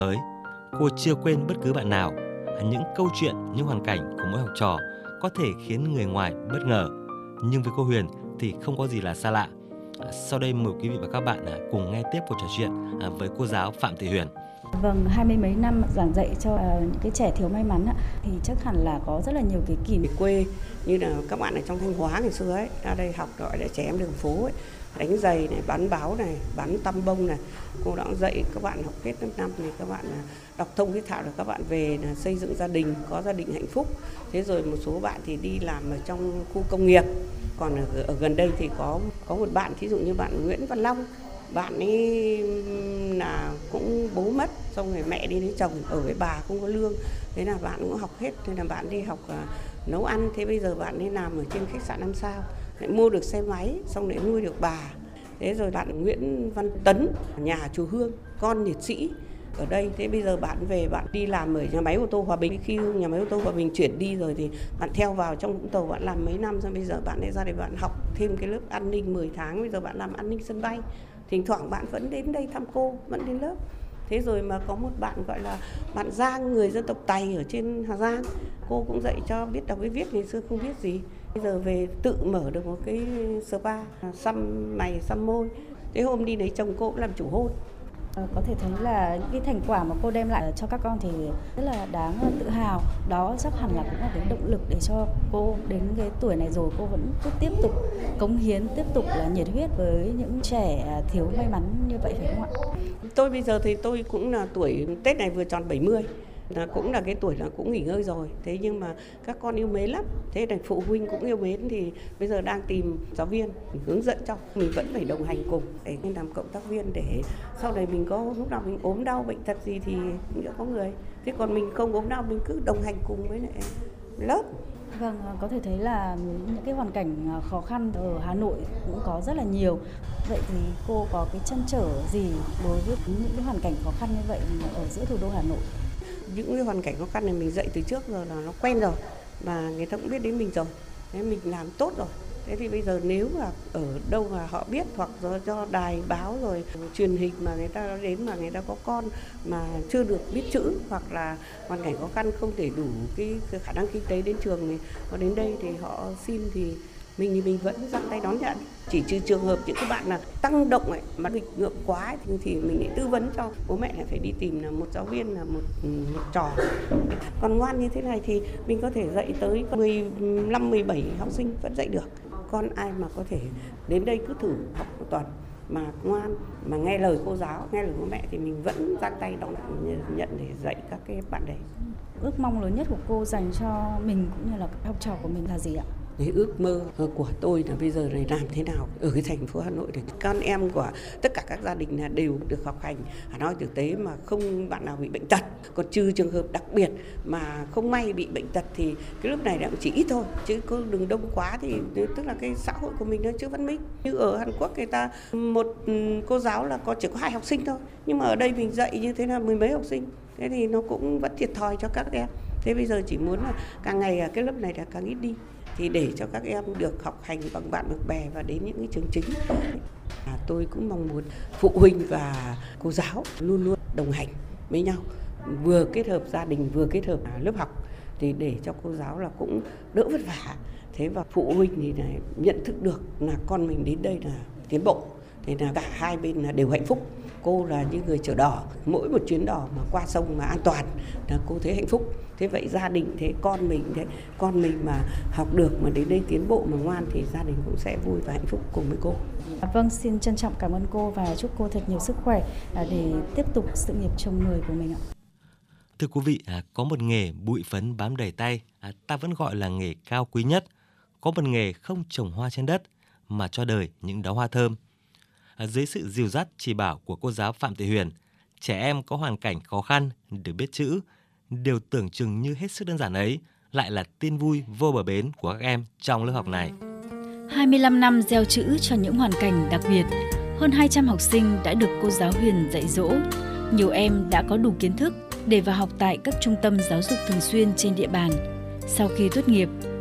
Tới, cô chưa quên bất cứ bạn nào. Những câu chuyện, những hoàn cảnh của mỗi học trò có thể khiến người ngoài bất ngờ. Nhưng với cô Huyền thì không có gì là xa lạ. Sau đây mời quý vị và các bạn cùng nghe tiếp cuộc trò chuyện với cô giáo Phạm Thị Huyền. Vâng, 20 mấy năm giảng dạy cho những cái trẻ thiếu may mắn thì chắc hẳn là có rất là nhiều cái kỷ niệm. Quê như là các bạn ở trong Thanh Hóa ngày xưa ấy, ra đây học gọi là trẻ em đường phố ấy, đánh giày này, bán báo này, bán tăm bông này. Cô đã dạy các bạn học hết năm thì các bạn đọc thông viết thạo, được các bạn về là xây dựng gia đình, có gia đình hạnh phúc. Thế rồi một số bạn thì đi làm ở trong khu công nghiệp. Còn ở gần đây thì có một bạn, thí dụ như bạn Nguyễn Văn Long, bạn ấy là cũng bố mất, xong rồi mẹ đi lấy chồng, ở với bà không có lương, thế là bạn cũng học hết, thế là bạn đi học nấu ăn. Thế bây giờ bạn đi làm ở trên khách sạn 5 sao, lại mua được xe máy, xong lại nuôi được bà. Thế rồi bạn Nguyễn Văn Tấn, nhà chùa Hương, con liệt sĩ ở đây. Thế bây giờ bạn về bạn đi làm ở nhà máy ô tô Hòa Bình. Khi nhà máy ô tô Hòa Bình chuyển đi rồi thì bạn theo vào trong Vũng Tàu, bạn làm mấy năm, xong bây giờ bạn lại ra để bạn học thêm cái lớp an ninh 10 tháng. Bây giờ bạn làm an ninh sân bay. Thỉnh thoảng bạn vẫn đến đây thăm cô, vẫn đến lớp. Thế rồi mà có một bạn gọi là bạn Giang, người dân tộc Tày ở trên Hà Giang. Cô cũng dạy cho biết đọc biết viết, ngày xưa không biết gì. Bây giờ về tự mở được một cái spa, xăm mày, xăm môi. Thế hôm đi lấy chồng cô cũng làm chủ hôn. Có thể thấy là những cái thành quả mà cô đem lại cho các con thì rất là đáng tự hào. Đó chắc hẳn là cũng là cái động lực để cho cô đến cái tuổi này rồi cô vẫn cứ tiếp tục cống hiến, tiếp tục là nhiệt huyết với những trẻ thiếu may mắn như vậy, phải không ạ? Tôi bây giờ thì tôi cũng là tuổi Tết này vừa tròn 70. Cũng là cái tuổi là cũng nghỉ ngơi rồi. Thế nhưng mà các con yêu mến lắm. Thế là phụ huynh cũng yêu mến, thì bây giờ đang tìm giáo viên hướng dẫn cho. Mình vẫn phải đồng hành cùng để làm cộng tác viên, để sau này mình có lúc nào mình ốm đau bệnh tật gì thì cũng có người. Thế còn mình không ốm đau, mình cứ đồng hành cùng với lại lớp. Vâng, có thể thấy là những cái hoàn cảnh khó khăn ở Hà Nội cũng có rất là nhiều. Vậy thì cô có cái trăn trở gì đối với những cái hoàn cảnh khó khăn như vậy ở giữa thủ đô Hà Nội? Những cái hoàn cảnh khó khăn này mình dạy từ trước rồi là nó quen rồi, và người ta cũng biết đến mình rồi. Thế mình làm tốt rồi. Thế thì bây giờ nếu mà ở đâu mà họ biết, hoặc do đài báo rồi truyền hình mà người ta đến mà người ta có con mà chưa được biết chữ, hoặc là hoàn cảnh khó khăn không thể đủ cái khả năng kinh tế đến trường này, họ đến đây thì họ xin, thì mình vẫn giang tay đón nhận. Chỉ trừ trường hợp những cái bạn là tăng động ấy, mà nghịch ngợm quá ấy, thì mình lại tư vấn cho bố mẹ là phải đi tìm là một giáo viên, là một trò. Còn ngoan như thế này thì mình có thể dạy tới 15, 17 học sinh vẫn dạy được. Con ai mà có thể đến đây cứ thử học một tuần mà ngoan, mà nghe lời cô giáo, nghe lời bố mẹ, thì mình vẫn giang tay đón nhận để dạy các cái bạn đấy. Ước mong lớn nhất của cô dành cho mình cũng như là các học trò của mình là gì ạ? Cái ước mơ của tôi là bây giờ này làm thế nào ở cái thành phố Hà Nội này con em của tất cả các gia đình là đều được học hành, nói thực tế mà không bạn nào bị bệnh tật. Còn trừ trường hợp đặc biệt mà không may bị bệnh tật thì cái lúc này là chỉ ít thôi, chứ có đừng đông quá, thì tức là cái xã hội của mình nó chưa văn minh. Như ở Hàn Quốc người ta một cô giáo là chỉ có 2 học sinh thôi, nhưng mà ở đây mình dạy như thế là 10 mấy học sinh, thế thì nó cũng vẫn thiệt thòi cho các em. Thế bây giờ chỉ muốn là càng ngày cái lớp này là càng ít đi, thì để cho các em được học hành bằng bạn bằng bè và đến những cái trường chính. Tôi cũng mong muốn phụ huynh và cô giáo luôn luôn đồng hành với nhau, vừa kết hợp gia đình vừa kết hợp lớp học, thì để cho cô giáo là cũng đỡ vất vả. Thế và phụ huynh thì nhận thức được là con mình đến đây là tiến bộ, thế là cả hai bên là đều hạnh phúc. Cô là những người chở đò, mỗi một chuyến đò mà qua sông mà an toàn là cô thấy hạnh phúc. Thế vậy gia đình thế, con mình mà học được mà đến đây tiến bộ mà ngoan thì gia đình cũng sẽ vui và hạnh phúc cùng với cô. Vâng, xin trân trọng cảm ơn cô và chúc cô thật nhiều sức khỏe để tiếp tục sự nghiệp chồng người của mình ạ. Thưa quý vị, có một nghề bụi phấn bám đầy tay, ta vẫn gọi là nghề cao quý nhất. Có một nghề không trồng hoa trên đất mà cho đời những đóa hoa thơm. Dưới sự dìu dắt chỉ bảo của cô giáo Phạm Thị Huyền, trẻ em có hoàn cảnh khó khăn được biết chữ, điều tưởng chừng như hết sức đơn giản ấy lại là tin vui vô bờ bến của các em trong lớp học này. 25 năm gieo chữ cho những hoàn cảnh đặc biệt, hơn 200 học sinh đã được cô giáo Huyền dạy dỗ. Nhiều em đã có đủ kiến thức để vào học tại các trung tâm giáo dục thường xuyên trên địa bàn. Sau khi tốt nghiệp,